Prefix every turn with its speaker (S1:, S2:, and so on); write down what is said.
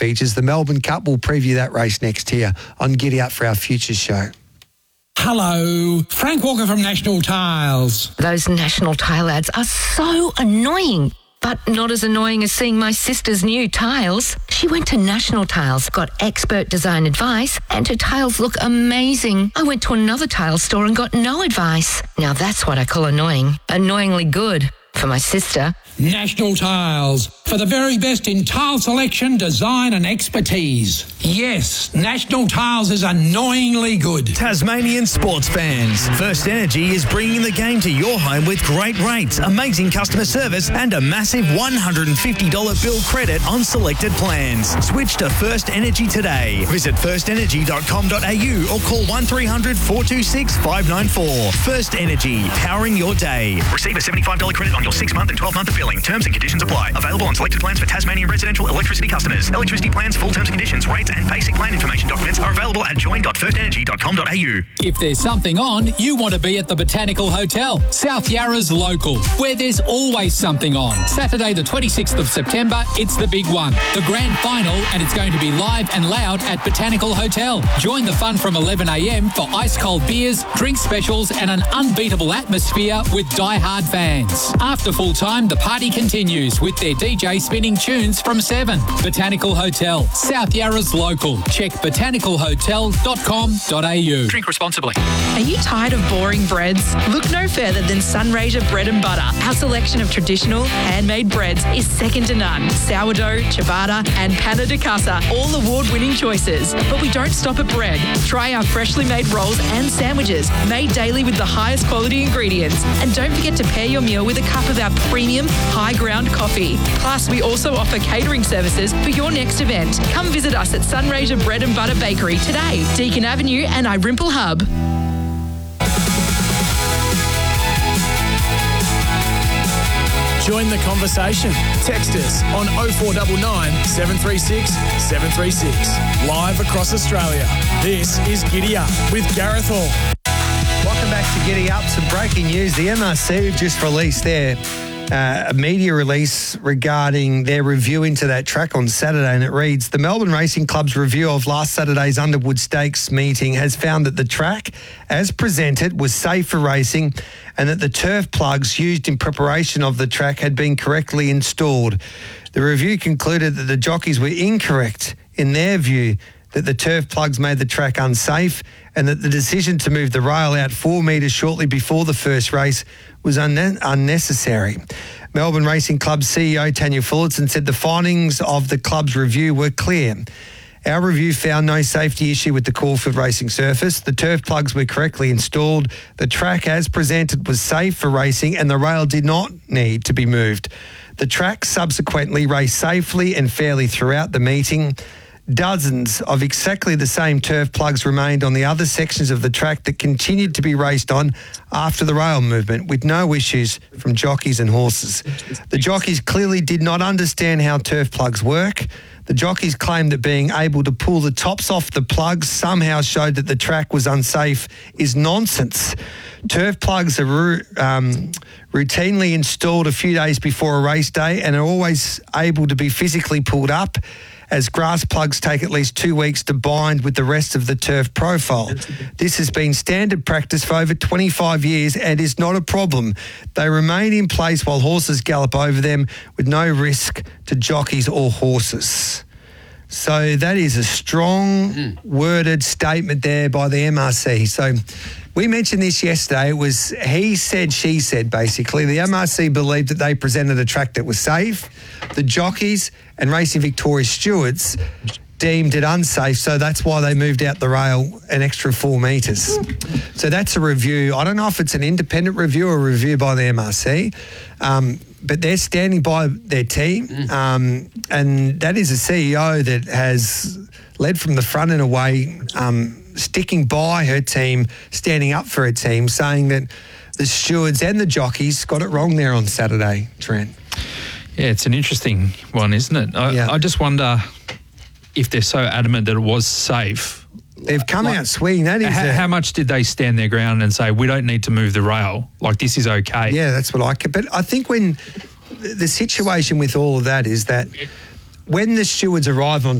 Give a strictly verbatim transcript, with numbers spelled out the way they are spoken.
S1: features. The Melbourne Cup, we'll preview that race next here on Giddy Up for our Futures show.
S2: Hello, Frank Walker from National Tiles.
S3: Those National Tile ads are so annoying, but not as annoying as seeing my sister's new tiles. She went to National Tiles, got expert design advice, and her tiles look amazing. I went to another tile store and got no advice. Now that's what I call annoying. Annoyingly good for my sister.
S2: National Tiles, for the very best in tile selection, design and expertise. Yes, National Tiles is annoyingly good.
S4: Tasmanian sports fans, First Energy is bringing the game to your home with great rates, amazing customer service and a massive one hundred fifty dollars bill credit on selected plans. Switch to First Energy today. Visit first energy dot com dot a u or call one three hundred four two six five nine four. First Energy, powering your day.
S5: Receive a seventy-five dollars credit on your six-month and twelve-month billing. Terms and conditions apply. Available on selected plans for Tasmanian residential electricity customers. Electricity plans, full terms and conditions, rates and basic plan information documents are available at join dot first energy dot com dot a u.
S2: If there's something on, you want to be at the Botanical Hotel, South Yarra's local, where there's always something on. Saturday the twenty-sixth of September, it's the big one, the grand final, and it's going to be live and loud at Botanical Hotel. Join the fun from eleven a m for ice-cold beers, drink specials and an unbeatable atmosphere with die-hard fans. After full time, the party continues with their D J spinning tunes from seven. Botanical Hotel, South Yarra's local. Check botanical hotel dot com dot a u.
S5: Drink responsibly.
S6: Are you tired of boring breads? Look no further than Sunraysia Bread and Butter. Our selection of traditional, handmade breads is second to none. Sourdough, ciabatta and panna di casa, all award-winning choices. But we don't stop at bread. Try our freshly made rolls and sandwiches, made daily with the highest quality ingredients. And don't forget to pair your meal with a cup of our premium high ground coffee. Plus, we also offer catering services for your next event. Come visit us at Sunraysia Bread and Butter Bakery today, Deakin Avenue and Irimple Hub.
S7: Join the conversation. Text us on oh four nine nine, seven three six, seven three six. Live across Australia. This is Giddy Up with Gareth Hall.
S1: Welcome back to Giddy Up. Some breaking news. The M R C have just released their uh, a media release regarding their review into that track on Saturday, and it reads, the Melbourne Racing Club's review of last Saturday's Underwood Stakes meeting has found that the track, as presented, was safe for racing and that the turf plugs used in preparation of the track had been correctly installed. The review concluded that the jockeys were incorrect in their view that the turf plugs made the track unsafe and that the decision to move the rail out four metres shortly before the first race was un- unnecessary. Melbourne Racing Club C E O Tanya Fullerton said the findings of the club's review were clear. Our review found no safety issue with the Caulfield racing surface. The turf plugs were correctly installed. The track as presented was safe for racing and the rail did not need to be moved. The track subsequently raced safely and fairly throughout the meeting. Dozens of exactly the same turf plugs remained on the other sections of the track that continued to be raced on after the rail movement with no issues from jockeys and horses. The jockeys clearly did not understand how turf plugs work. The jockeys claimed that being able to pull the tops off the plugs somehow showed that the track was unsafe is nonsense. Turf plugs are um, routinely installed a few days before a race day and are always able to be physically pulled up, as grass plugs take at least two weeks to bind with the rest of the turf profile. This has been standard practice for over twenty-five years and is not a problem. They remain in place while horses gallop over them with no risk to jockeys or horses. So that is a strong mm. worded statement there by the M R C. So we mentioned this yesterday. It was he said, she said, basically. The M R C believed that they presented a track that was safe. The jockeys and Racing Victoria stewards deemed it unsafe, so that's why they moved out the rail an extra four metres. So that's a review. I don't know if it's an independent review or a review by the M R C, um, but they're standing by their team, um, and that is a C E O that has led from the front in a way, um, sticking by her team, standing up for her team, saying that the stewards and the jockeys got it wrong there on Saturday, Trent.
S8: Yeah, it's an interesting one, isn't it? I,
S1: yeah.
S8: I just wonder if they're so adamant that it was safe.
S1: They've come like, out swinging. That is
S8: how,
S1: a,
S8: how much did they stand their ground and say, we don't need to move the rail? Like, this is okay.
S1: Yeah, that's what I could. But I think when the situation with all of that is that when the stewards arrive on